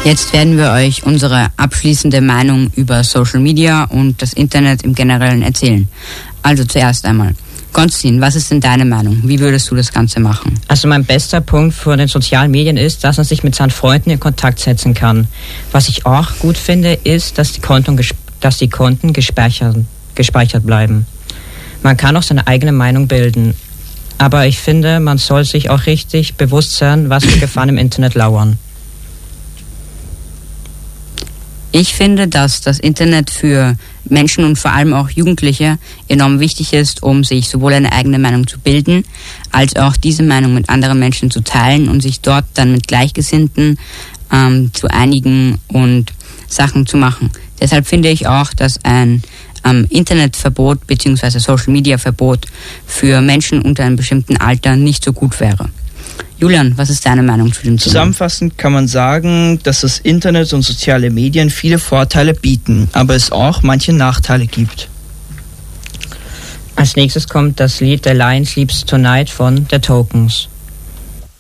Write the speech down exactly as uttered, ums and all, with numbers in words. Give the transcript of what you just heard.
Jetzt werden wir euch unsere abschließende Meinung über Social Media und das Internet im Generellen erzählen. Also zuerst einmal. Konstantin, was ist denn deine Meinung? Wie würdest du das Ganze machen? Also mein bester Punkt von den sozialen Medien ist, dass man sich mit seinen Freunden in Kontakt setzen kann. Was ich auch gut finde, ist, dass die Konten, dass die Konten gespeichert, gespeichert bleiben. Man kann auch seine eigene Meinung bilden. Aber ich finde, man soll sich auch richtig bewusst sein, was für Gefahren im Internet lauern. Ich finde, dass das Internet für Menschen und vor allem auch Jugendliche enorm wichtig ist, um sich sowohl eine eigene Meinung zu bilden, als auch diese Meinung mit anderen Menschen zu teilen und sich dort dann mit Gleichgesinnten ähm, zu einigen und Sachen zu machen. Deshalb finde ich auch, dass ein ähm, Internetverbot bzw. Social-Media-Verbot für Menschen unter einem bestimmten Alter nicht so gut wäre. Julian, was ist deine Meinung zu dem Thema? Zusammenfassend kann man sagen, dass das Internet und soziale Medien viele Vorteile bieten, aber es auch manche Nachteile gibt. Als nächstes kommt das Lied The Lion Sleeps Tonight von The Tokens.